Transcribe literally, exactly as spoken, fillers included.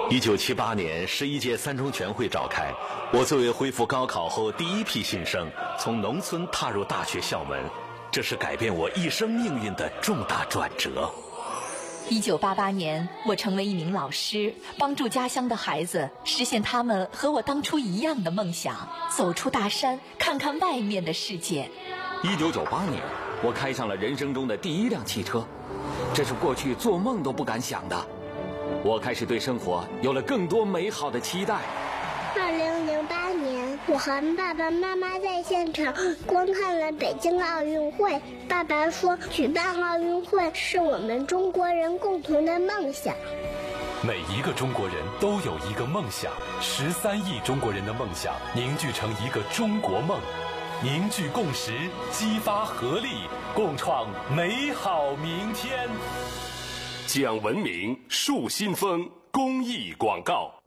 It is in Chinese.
一九七八年十一届三中全会召开，我作为恢复高考后第一批新生，从农村踏入大学校门，这是改变我一生命运的重大转折。 一九八八年，我成为一名老师，帮助家乡的孩子实现他们和我当初一样的梦想，走出大山，看看外面的世界。 一九九八年，我开上了人生中的第一辆汽车，这是过去做梦都不敢想的。我开始对生活有了更多美好的期待。 二零零八年，我和爸爸妈妈在现场观看了北京奥运会。爸爸说，举办奥运会是我们中国人共同的梦想。 每一个中国人都有一个梦想，十三亿中国人的梦想凝聚成一个中国梦，凝聚共识，激发合力，共创美好明天。 讲文明树新风公益广告。